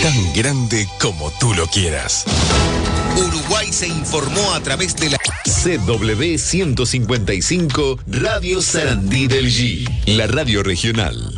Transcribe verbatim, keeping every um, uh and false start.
tan grande como tú lo quieras. Uruguay se informó a través de la C W ciento cincuenta y cinco Radio Sarandí del G, la radio regional.